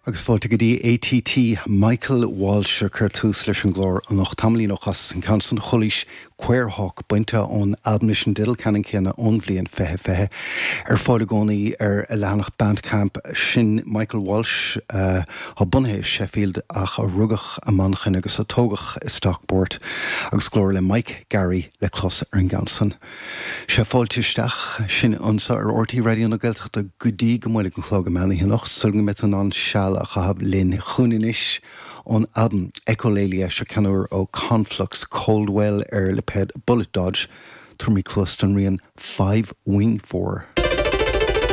Agus fáilte go dtí ATT Michael Walsh chuir tús leis an glór an nach tamlí nach chas an cansan cholis cuairthach buinte ón Admission Diddle canan céanna ón bhliain fethe fáile gcónaí a leanach Bandcamp sin Michael Walsh ha bunthe Sheffield ach a rugach a manchan agus a tógach i Stockport agus glór le Mike Gary le clos an gansan. Se fáilteisteach sin ansa ortaí radio na Gaeltachta go dtí go maiile go chlóga meana hinocht sulga mit an seall a chahab linn chuúninis on album Echolalia se canúir ó Conflux Coldwell le ped Bullet Dodge Turmi Clust an rian 5 Wing 4.